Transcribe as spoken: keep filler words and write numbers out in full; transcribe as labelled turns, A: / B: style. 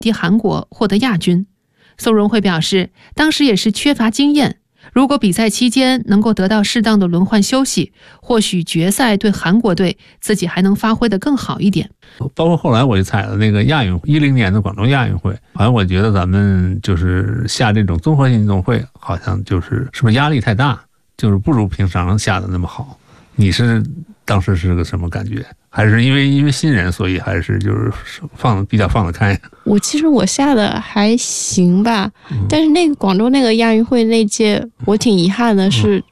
A: 替韩国获得亚军。宋荣慧表示，当时也是缺乏经验，如果比赛期间能够得到适当的轮换休息，或许决赛对韩国队自己还能发挥得更好一点。
B: 包括后来我就踩了那个亚运会，一零年的广州亚运会，好像我觉得咱们就是下这种综合性运动会，好像就是是不是压力太大，就是不如平常下的那么好。你是当时是个什么感觉？还是因为因为新人，所以还是就是放比较放得开？
C: 我其实我下的还行吧，嗯、但是那个广州那个亚运会那届，我挺遗憾的是